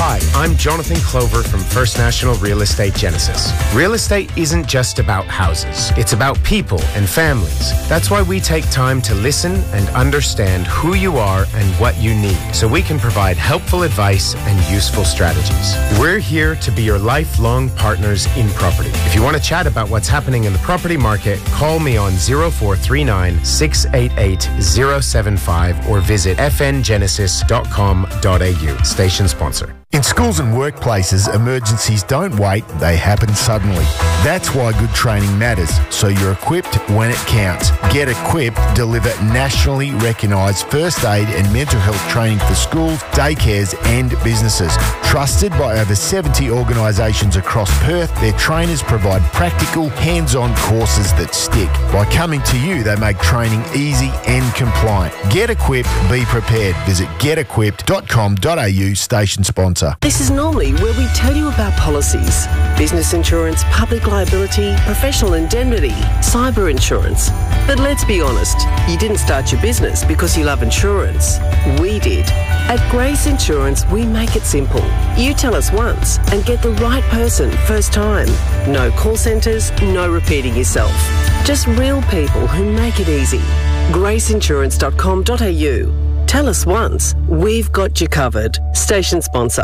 Hi, I'm Jonathan Clover from First National Real Estate Genesis. Real estate isn't just about houses. It's about people and families. That's why we take time to listen and understand who you are and what you need, so we can provide helpful advice and useful strategies. We're here to be your lifelong partners in property. If you want to chat about what's happening in the property market, call me on 0439 688 075 or visit fngenesis.com.au. Station sponsor. In schools and workplaces, emergencies don't wait, they happen suddenly. That's why good training matters, so you're equipped when it counts. Get Equipped deliver nationally recognised first aid and mental health training for schools, daycares and businesses. Trusted by over 70 organisations across Perth, their trainers provide practical, hands-on courses that stick. By coming to you, they make training easy and compliant. Get Equipped, be prepared. Visit getequipped.com.au, station sponsor. This is normally where we tell you about policies, business insurance, public liability, professional indemnity, cyber insurance. But let's be honest, you didn't start your business because you love insurance. We did. At Grace Insurance, we make it simple. You tell us once and get the right person first time. No call centres, no repeating yourself. Just real people who make it easy. graceinsurance.com.au. Tell us once, we've got you covered. Station sponsor.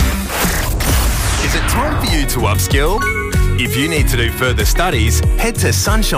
Is it time for you to upskill? If you need to do further studies, head to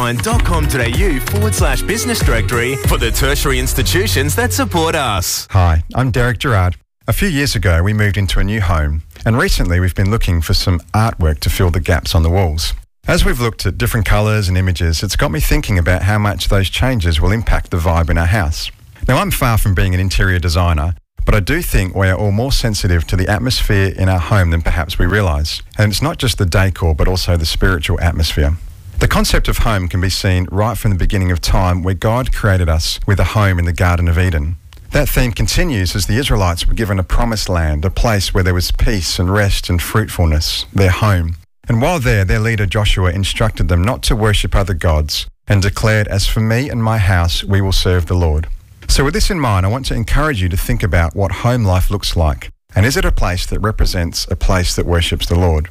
sunshine.com.au/business directory for the tertiary institutions that support us. Hi, I'm Derek Gerard. A few years ago, we moved into a new home, and recently we've been looking for some artwork to fill the gaps on the walls. As we've looked at different colours and images, it's got me thinking about how much those changes will impact the vibe in our house. Now, I'm far from being an interior designer, but I do think we are all more sensitive to the atmosphere in our home than perhaps we realise. And it's not just the decor, but also the spiritual atmosphere. The concept of home can be seen right from the beginning of time, where God created us with a home in the Garden of Eden. That theme continues as the Israelites were given a promised land, a place where there was peace and rest and fruitfulness, their home. And while there, their leader Joshua instructed them not to worship other gods and declared, "As for me and my house, we will serve the Lord." So with this in mind, I want to encourage you to think about what home life looks like. And is it a place that represents a place that worships the Lord?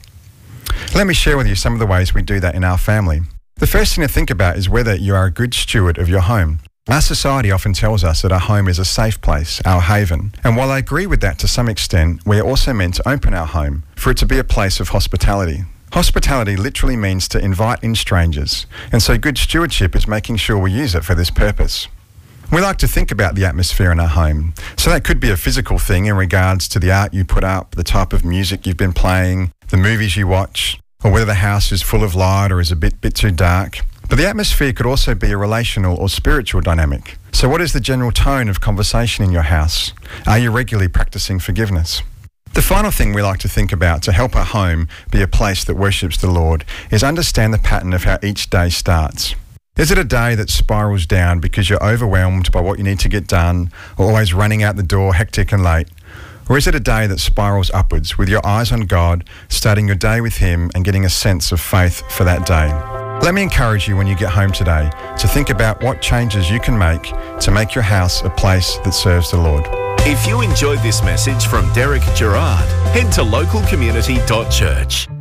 Let me share with you some of the ways we do that in our family. The first thing to think about is whether you are a good steward of your home. Our society often tells us that our home is a safe place, our haven. And while I agree with that to some extent, we are also meant to open our home for it to be a place of hospitality. Hospitality literally means to invite in strangers. And so good stewardship is making sure we use it for this purpose. We like to think about the atmosphere in our home. So that could be a physical thing in regards to the art you put up, the type of music you've been playing, the movies you watch, or whether the house is full of light or is a bit too dark. But the atmosphere could also be a relational or spiritual dynamic. So what is the general tone of conversation in your house? Are you regularly practicing forgiveness? The final thing we like to think about to help our home be a place that worships the Lord is understand the pattern of how each day starts. Is it a day that spirals down because you're overwhelmed by what you need to get done, or always running out the door hectic and late? Or is it a day that spirals upwards with your eyes on God, starting your day with Him and getting a sense of faith for that day? Let me encourage you when you get home today to think about what changes you can make to make your house a place that serves the Lord. If you enjoyed this message from Derek Gerard, head to localcommunity.church.